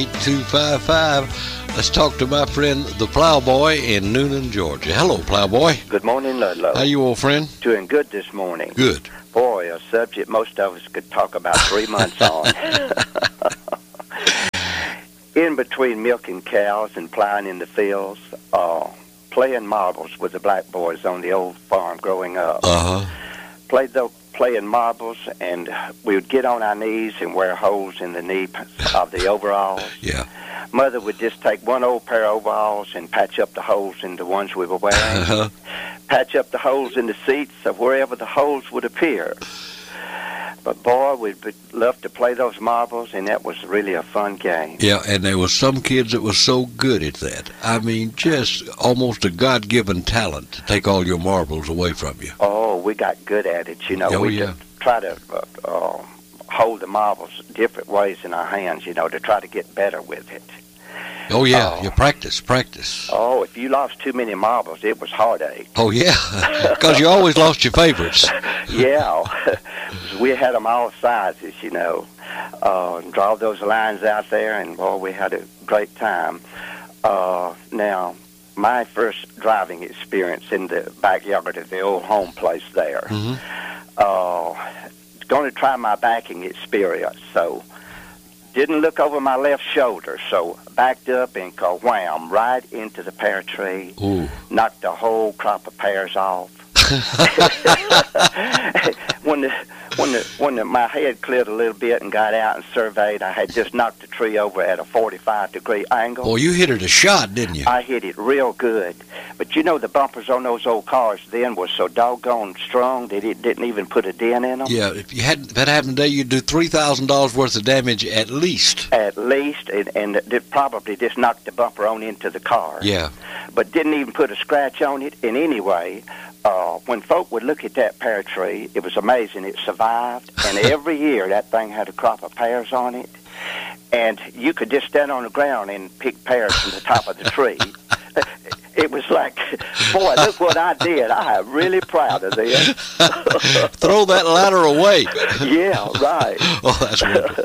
8255. Let's talk to my friend, the Plowboy in Noonan, Georgia. Hello, Plowboy. Good morning, Ludlow. How you, old friend? Doing good this morning. Good. Boy, a subject most of us could talk about 3 months on. In between milking cows and plowing in the fields, playing marbles with the black boys on the old farm growing up. Playing marbles, and we would get on our knees and wear holes in the knee of the overalls. Yeah. Mother would just take one old pair of overalls and patch up the holes in the ones we were wearing. Patch up the holes in the seats of wherever the holes would appear. But, boy, we'd love to play those marbles, and that was really a fun game. Yeah, and there was some kids that was so good at that. I mean, just almost a God-given talent to take all your marbles away from you. Oh, we got good at it, you know. Yeah. Try to hold the marbles different ways in our hands, you know, to try to get better with it. Oh, yeah, you practice. Oh, if you lost too many marbles, it was heartache. Oh, yeah, because you always lost your favorites. Yeah, we had them all sizes, you know. Draw those lines out there, and, boy, we had a great time. Now, my first driving experience in the backyard of the old home place there, going to try my backing experience, so didn't look over my left shoulder, so backed up and wham right into the pear tree. Ooh. Knocked a whole crop of pears off. When my head cleared a little bit and got out and surveyed, I had just knocked the tree over at a 45-degree angle. Well, you hit it a shot, didn't you? I hit it real good. But, you know, the bumpers on those old cars then were so doggone strong that it didn't even put a dent in them. Yeah, if that happened today, you'd do $3,000 worth of damage at least. At least, and it probably just knocked the bumper on into the car. Yeah. But didn't even put a scratch on it in any way. When folk would look at that pear tree, it was amazing. It survived, and every year that thing had a crop of pears on it. And you could just stand on the ground and pick pears from the top of the tree. It was like, boy, look what I did. I am really proud of this. Throw that ladder away. Yeah, right. Oh, that's wonderful.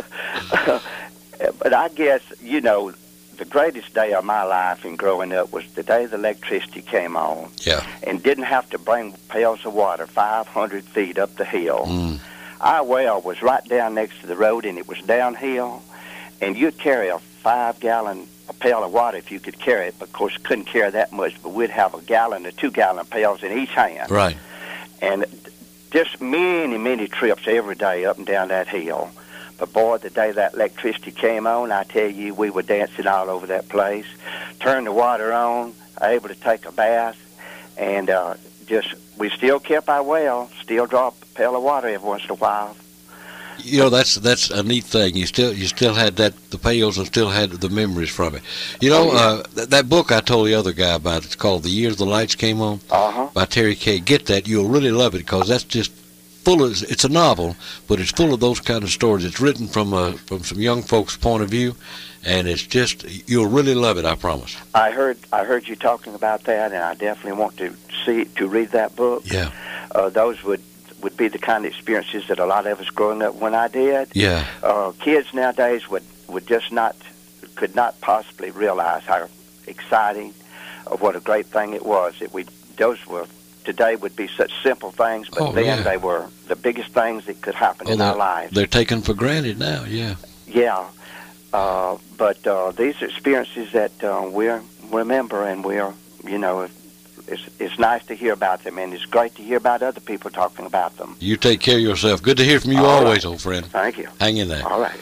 But I guess, you know, the greatest day of my life in growing up was the day the electricity came on. Yeah. And didn't have to bring pails of water 500 feet up the hill. Our well was right down next to the road, and it was downhill. And you'd carry a 5-gallon pail of water if you could carry it. But, of course, couldn't carry that much, but we'd have a gallon or 2-gallon pails in each hand. Right. And just many, many trips every day up and down that hill. But, boy, the day that electricity came on, I tell you, we were dancing all over that place. Turned the water on, able to take a bath, and we still kept our well, still draw a pail of water every once in a while. You know, that's a neat thing. You still had the pails and still had the memories from it. You know, that book I told the other guy about, it's called The Years the Lights Came On, by Terry Kay. Get that. You'll really love it, because that's just it's a novel, but it's full of those kind of stories. It's written from some young folks' point of view, and it's just, you'll really love it, I promise. I heard you talking about that, and I definitely want to read that book. Yeah. Those would be the kind of experiences that a lot of us growing up when I did. Yeah. Kids nowadays could not possibly realize how exciting, or what a great thing it was. Those were today would be such simple things, but then they were the biggest things that could happen in our lives. They're taken for granted now, yeah. Yeah, but these experiences that we remember, and it's nice to hear about them, and it's great to hear about other people talking about them. You take care of yourself. Good to hear from you always, old friend. Thank you. Hang in there. All right.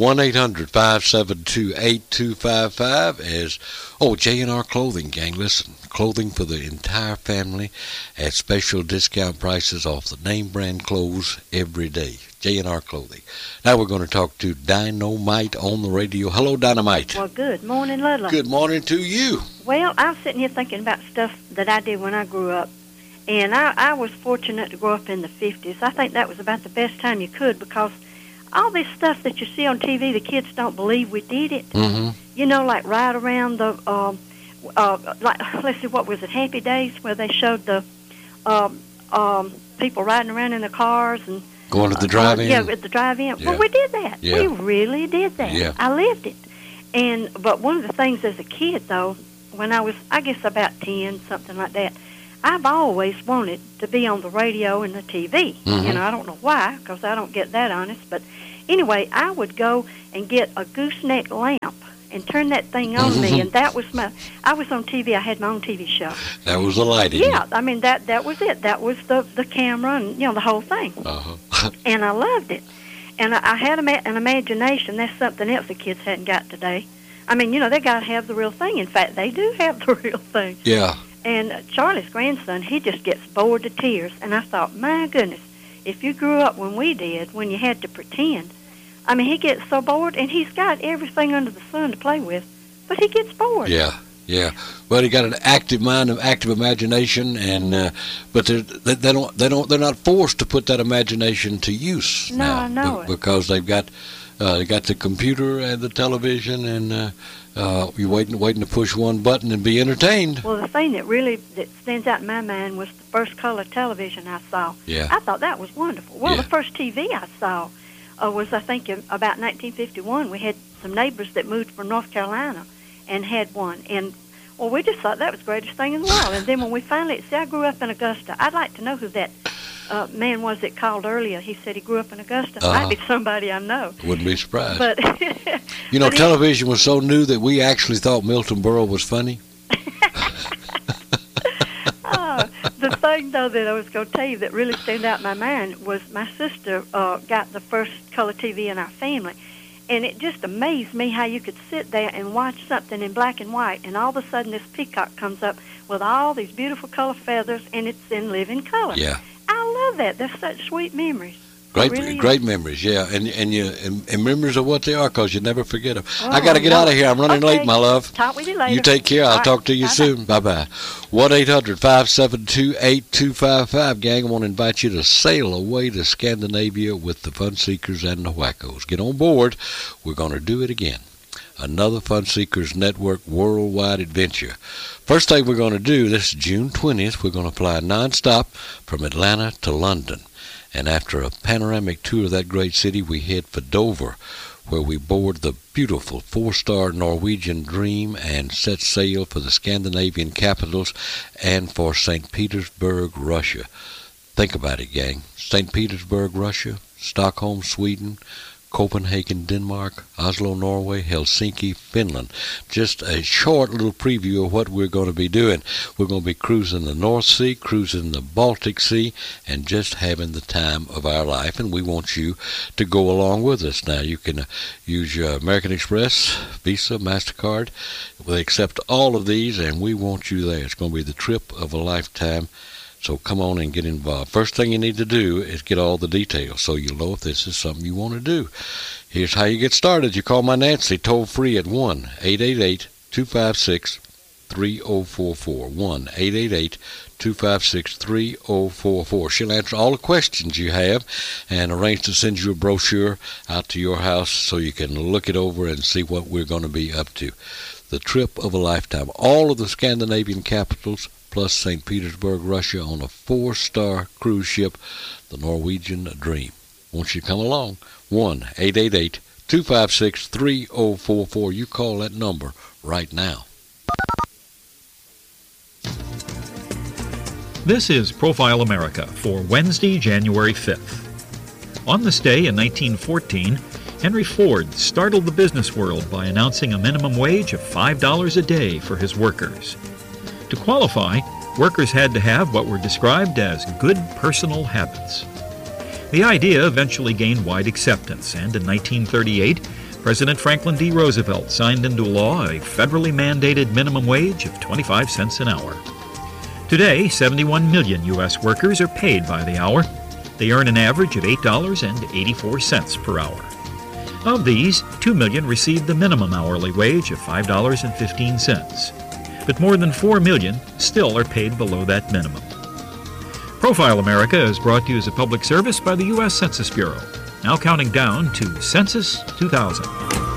1-800-572-8255 as J&R Clothing, gang. Listen, clothing for the entire family at special discount prices off the name brand clothes every day. J&R Clothing. Now we're going to talk to Dynamite on the radio. Hello, Dynamite. Well, good morning, Ludlow. Good morning to you. Well, I was sitting here thinking about stuff that I did when I grew up, and I was fortunate to grow up in the 50s. I think that was about the best time you could, because all this stuff that you see on TV, the kids don't believe we did it. Mm-hmm. You know, like right around the, let's see, what was it, Happy Days, where they showed the people riding around in the cars and going to the drive-in. Yeah, at the drive-in. Yeah. Well, we did that. Yeah. We really did that. Yeah. I lived it. But one of the things as a kid, though, when I was, I guess, about 10, something like that, I've always wanted to be on the radio and the TV. Mm-hmm. I don't know why, because I don't get that honest. But anyway, I would go and get a gooseneck lamp and turn that thing on me, and that was I was on TV. I had my own TV show. That was the lighting. Yeah, I mean, that was it. That was the camera and, the whole thing. Uh-huh. And I loved it. And I had an imagination. That's something else the kids hadn't got today. I mean, they got to have the real thing. In fact, they do have the real thing. Yeah. And Charlie's grandson, he just gets bored to tears. And I thought, my goodness, if you grew up when we did, when you had to pretend, I mean, he gets so bored, and he's got everything under the sun to play with, but he gets bored. Yeah. Well, he got an active mind, an active imagination, and but they're not forced to put that imagination to use now. I know it. Because they've got the computer and the television, and you're waiting to push one button and be entertained. Well, the thing that stands out in my mind was the first color television I saw. Yeah. I thought that was wonderful. Well, Yeah. the first TV I saw was, I think, about 1951. We had some neighbors that moved from North Carolina and had one. And, well, we just thought that was the greatest thing in the world. And then when we finally, I grew up in Augusta. I'd like to know who that man was that called earlier. He said he grew up in Augusta. Might be somebody I know. Wouldn't be surprised. But television was so new that we actually thought Milton Berle was funny. The thing, though, that I was going to tell you that really stand out in my mind was my sister got the first color TV in our family. And it just amazed me how you could sit there and watch something in black and white, and all of a sudden this peacock comes up with all these beautiful color feathers, and it's in living color. Yeah. I love that. They're such sweet memories. Great memories, yeah, and memories of what they are, because you never forget them. I got to get out of here. I'm running late, my love. Talk with you later. You take care. I'll talk to you soon. Bye-bye. 1-800-572-8255. Gang, I want to invite you to sail away to Scandinavia with the Fun Seekers and the Wackos. Get on board. We're going to do it again. Another Fun Seekers Network worldwide adventure. First thing we're going to do, this is June 20th, we're going to fly nonstop from Atlanta to London. And after a panoramic tour of that great city, we head for Dover, where we board the beautiful 4-star Norwegian Dream and set sail for the Scandinavian capitals and for St. Petersburg, Russia. Think about it, gang. St. Petersburg, Russia, Stockholm, Sweden, Copenhagen, Denmark, Oslo, Norway, Helsinki, Finland. Just a short little preview of what we're going to be doing. We're going to be cruising the North Sea, cruising the Baltic Sea, and just having the time of our life. And we want you to go along with us. Now, you can use your American Express, Visa, MasterCard. They accept all of these, and we want you there. It's going to be the trip of a lifetime. So come on and get involved. First thing you need to do is get all the details so you'll know if this is something you want to do. Here's how you get started. You call my Nancy toll free at 1-888-256-3044. 1-888-256-3044. She'll answer all the questions you have and arrange to send you a brochure out to your house so you can look it over and see what we're going to be up to. The trip of a lifetime. All of the Scandinavian capitals plus St. Petersburg, Russia, on a 4-star cruise ship, the Norwegian Dream. Won't you come along? 1-888-256-3044. You call that number right now. This is Profile America for Wednesday, January 5th. On this day in 1914, Henry Ford startled the business world by announcing a minimum wage of $5 a day for his workers. To qualify, workers had to have what were described as good personal habits. The idea eventually gained wide acceptance, and in 1938, President Franklin D. Roosevelt signed into law a federally mandated minimum wage of 25 cents an hour. Today, 71 million U.S. workers are paid by the hour. They earn an average of $8.84 per hour. Of these, 2 million receive the minimum hourly wage of $5.15. But more than 4 million still are paid below that minimum. Profile America is brought to you as a public service by the U.S. Census Bureau, now counting down to Census 2000.